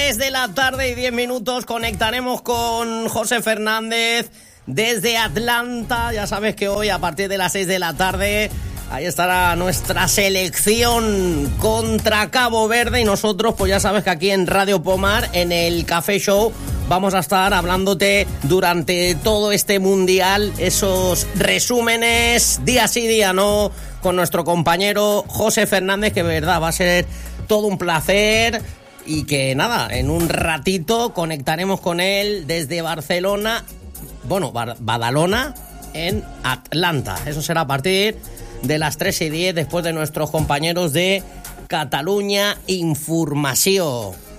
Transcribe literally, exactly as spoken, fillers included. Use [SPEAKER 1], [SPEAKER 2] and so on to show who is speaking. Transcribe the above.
[SPEAKER 1] tres de la tarde y diez minutos conectaremos con José Fernández desde Atlanta. Ya sabes que hoy a partir de las seis de la tarde ahí estará nuestra selección contra Cabo Verde y nosotros pues ya sabes que aquí en Radio Pomar, en el Café Show, vamos a estar hablándote durante todo este mundial, esos resúmenes día sí día no, con nuestro compañero José Fernández, que de verdad va a ser todo un placer. Y que nada, en un ratito conectaremos con él desde Barcelona, bueno, Bar- Badalona, en Atlanta. Eso será a partir de las tres y diez, después de nuestros compañeros de Catalunya Informació.